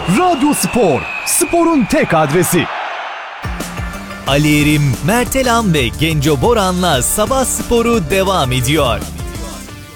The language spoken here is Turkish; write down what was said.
Radyo Spor, sporun tek adresi. Ali Erim, Mert Elam ve Genco Boran'la Sabah Sporu devam ediyor.